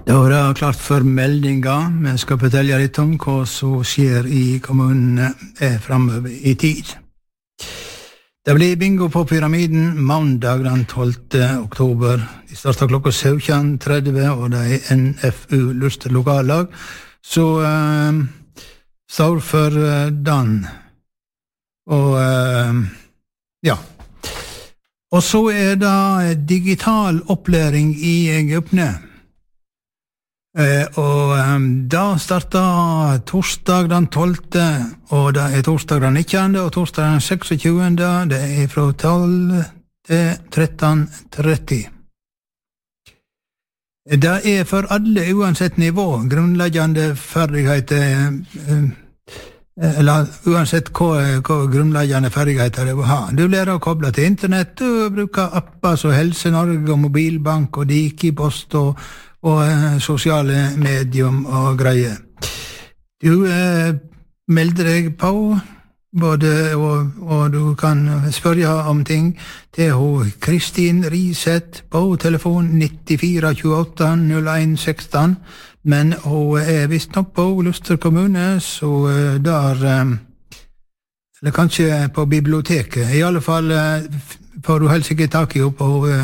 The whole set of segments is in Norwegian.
Da var det klart for meldinga. Vi skal fortelle litt om hva som skjer i kommunen fremover i tid. Det blir bingo på Pyramiden mandag den 12. oktober. De starter klokka 17:30, og det NFU Luster lokallag. Så står for den. Og ja. Og så det digital opplæring i Gaupne. Og da startet torsdag den 12., og det torsdag den 19., og torsdag den 26., det fra 12 til 13:30. Det for alle uansett nivå, grunnleggende ferdigheter, eller uansett hva grunnleggende ferdigheter det vil ha. Du lærer å koble til internett, du bruker apper som Helse Norge og Mobilbank og Dikipost og sosiale medium og greier. Du melder deg på, og du kan spørre om ting til Kristin Riseth på telefon 94 28 01 16, men hun visst nok på Luster kommune, så der, eller kanskje på biblioteket. I alle fall får du helst ikke tak i henne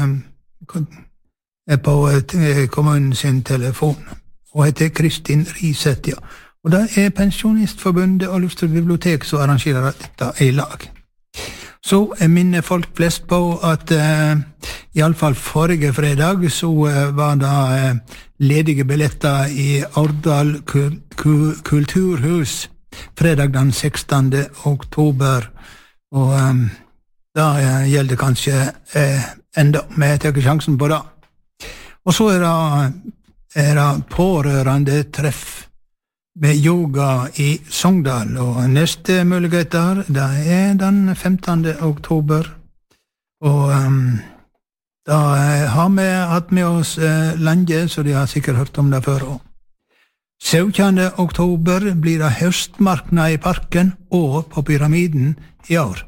på kommunen sin telefon. Hun heter Kristin Riseth, ja. Og det Pensjonistforbundet og Luster bibliotek som arrangerer dette i lag. Så minner folk flest på at i alle fall forrige fredag så var det ledige billetter i Årdal kulturhus fredag den 16. oktober. Og det gjelder kanskje enda, men jeg tar sjansen på det. Og så det pårørende treff med yoga i Sogndal, og neste muligheter, det den 15. oktober, og da har vi hatt med oss lenge, så de har sikkert hørt om det før også. 17. oktober blir det høstmarknad i parken og på Pyramiden i år.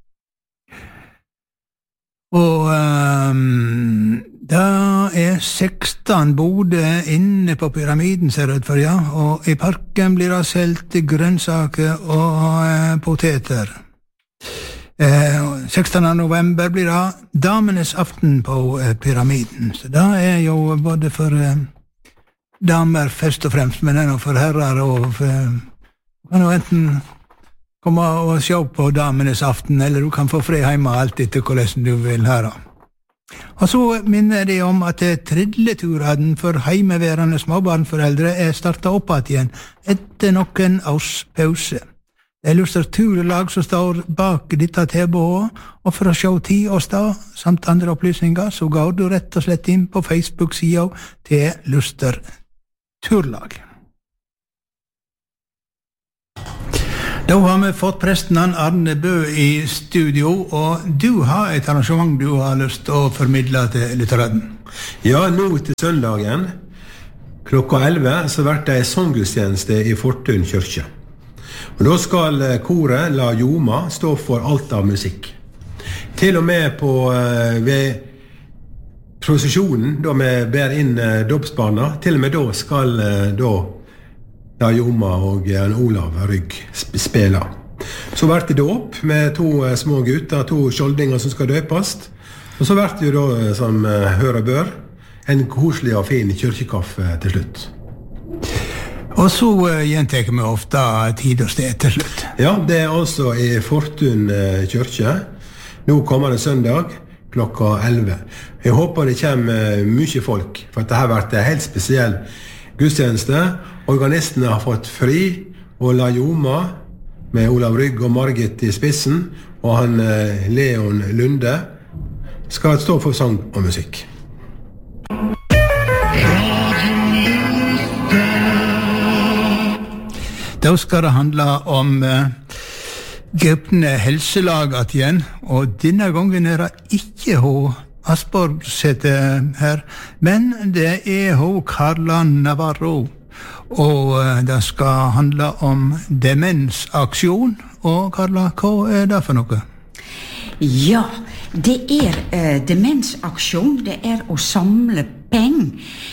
Og det 16 boder inne på Pyramiden, ser det ut for, ja, og i parken blir det selt grønnsaker og poteter. 16. november blir det damenes aften på Pyramiden, så det jo både for damer først og fremst, men det for herrer, og kan jo enten komme og se på damenes aften, eller du kan få fri hjemme alt etter hvordan du vil høre. Og så minner de om at tridleturen for heimeværende småbarnforeldre startet opp igjen etter noen års pause. Det Luster turlag som står bak dette tilbudet, og for å se tid og sted, samt andre opplysninger, så går du rett og slett inn på Facebook-siden til Luster turlag. Da har vi fått presten Arne Bø i studio, og du har et arrangement du har lyst til å formidle til lytteren. Ja, nå til søndagen, klokka 11, så blir det en sånggudstjeneste i Fortun kirke. Og da skal koret La Joma stå for alt av musikk. Til og med ved prosesjonen, da vi ber inn dåpsbarna, til og med da skal La Joma og Olav Rygg spela. Så blir det dåp med 2 små gutter, 2 skjoldinger som skal døpast. Og så blir det jo da, som hører bør, en koselig og fin kyrkekaffe til slutt. Og så gjenteker vi ofte tid og sted til slutt. Ja, det altså i Fortun kirke. Nå kommer det søndag klokka 11. Jeg håper det kommer mye folk, for dette har vært en helt spesiell gudstjeneste. Organistene har fått fri, og La Joma med Olav Rygg og Margit i spissen, og han Leon Lunde skal stå for sang og musikk. Da skal det handle om Gaupne helselag igjen, og denne gangen det ikke Asborg sitter her, men det Karla Navarro. Og det skal handle om demensaksjon. Og Karla, hva det for noe? Ja, det demensaksjon, det å samle penger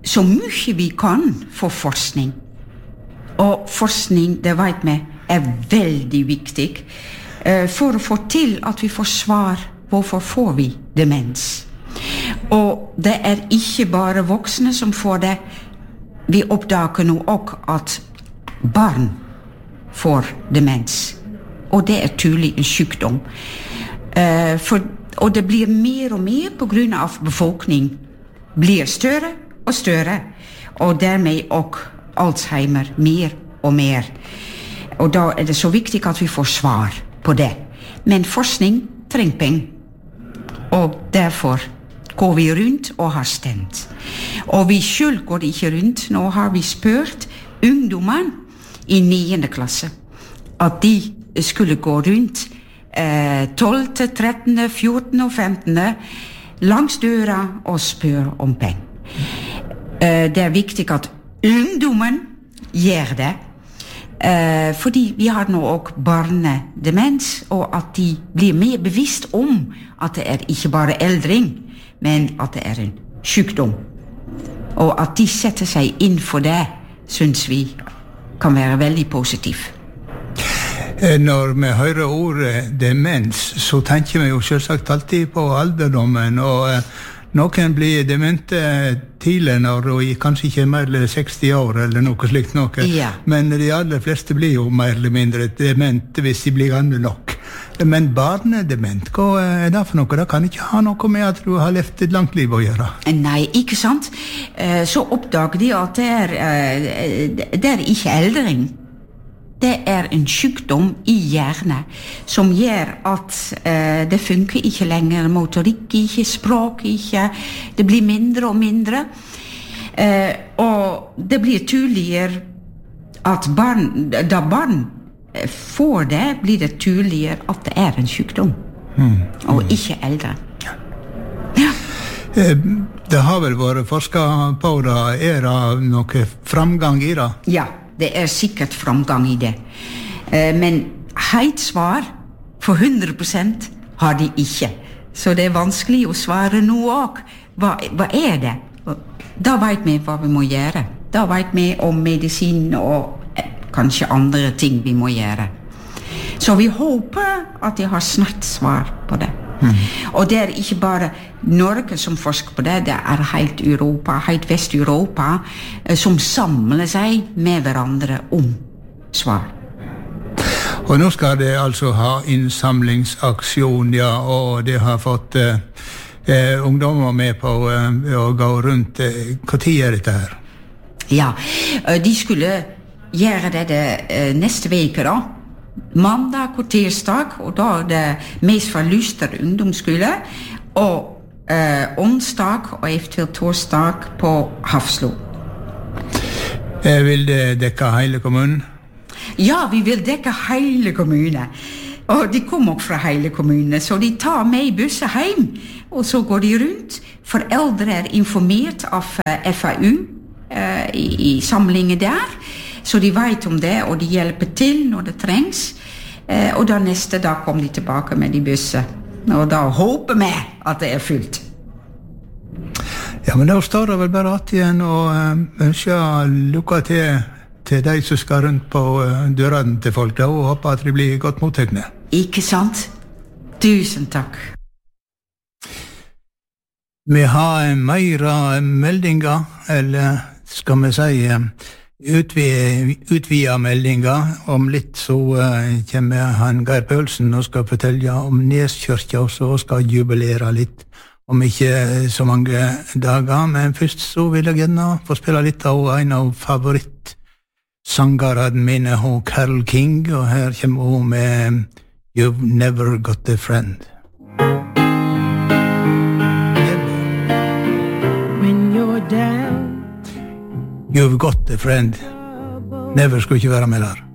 så mye vi kan for forskning. Og forskning, det vet vi, veldig viktig for å få til at vi får svar hvorfor får vi demens. Og det ikke bare voksne som får det. Vi oppdager nå også at barn får demens. Og det tydelig en sykdom. Og det blir mer og mer på grunn av befolkning blir større og større. Og dermed også Alzheimer mer og mer. Og da det så viktig at vi får svar på det. Men forskning trenger penger. Og derfor går vi rundt og har stemt. Og vi selv går ikke rundt. Nå har vi spurt ungdommene i 9. klasse at de skulle gå rundt 12., 13., 14. og 15. langs døra og spørre om penger. Det viktig at ungdommen gjør det, fordi vi har nå også barnedemens, og at de blir mer bevisst om at det ikke bare eldring, men at det en sykdom. Og at de setter seg inn for det, synes vi kan være veldig positivt. Når vi hører ordet demens, så tenker vi jo selvsagt alltid på alderdommen, og noen blir demente tidlig når de kanskje ikke mer eller 60 år eller noe slikt noe. Ja. Men de aller fleste blir jo mer eller mindre demente hvis de blir gamle nok. Men barnedement, hva det for noe? Det kan ikke ha noe med at du har levd et langt liv å gjøre. Nei, ikke sant? Så oppdager de at det ikke eldring. Det en sykdom i hjernen som gjør at det funker ikke lenger, motorikk ikke, språk ikke, det blir mindre og mindre. Og det blir tydeligere at da barn får det, blir det tydeligere at det en sykdom, og ikke eldre. Ja. Det har vel vært forsket på det, det noe framgang i det? Ja. Det sikkert framgang i det. Men helt svar for 100% har de ikke. Så det vanskelig å svare nå også. Hva det? Da vet vi hva vi må gjøre. Da vet vi om medisin og kanskje andre ting vi må gjøre. Så vi håper at de har snart svar på det. Og det ikke bare Norge som forsker på det, det helt Europa, helt Vest-Europa som samler seg med hverandre om svar. Og nå skal det altså ha innsamlingsaksjon, ja, og det har fått ungdommer med på å gå rundt. Hva tid dette her? Ja, de skulle gjøre det neste veke da. Mandag og tirsdag, og da det mest fra Luster ungdomsskole, og onsdag og eventuelt torsdag på Hafslo. Vil det dekke hele kommunen? Ja, vi vil dekke hele kommunen. Og de kommer også fra hele kommunen, så de tar med busser hjem, og så går de rundt. Foreldre informert av FAU i samlingen der, så de vet om det, og de hjelper til når det trengs. Og da neste dag kommer de tilbake med de busser. Og da håper vi at det fullt. Ja, men da står det vel bare at igjen og ønsker lykke til de som skal rundt på dørene til folk, da, og håper at de blir godt mottøkne. Ikke sant? Tusen takk. Vi har mer meldinger, eller skal vi si utvida meldinger. Om litt så kommer han Geir Pølsen og skal fortelle om Neskirka, og så skal jubilere litt om ikke så mange dager. Men først så vil jeg gjerne få spille litt av en av favorittsangerne mine, Carole King, og her kommer hun med You've Never Got a Friend. When you're down, You've got a friend. Never skulle ikke være med der.